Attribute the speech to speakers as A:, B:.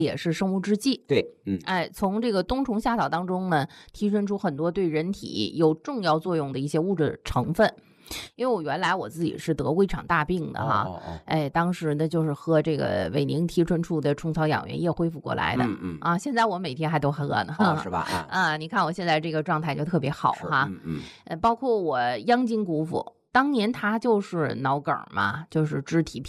A: 也是生物制剂。
B: 对，
A: 从这个冬虫夏草当中呢，提纯出很多对人体有重要作用的一些物质成分。因为我原来我自己是得过一场大病的哈，当时呢就是喝这个韦宁提纯出的虫草养元液恢复过来的，现在我每天还都喝呢，
B: 是吧？
A: 你看我现在这个状态就特别好哈，包括我央金姑父，当年他就是脑梗嘛，就是肢体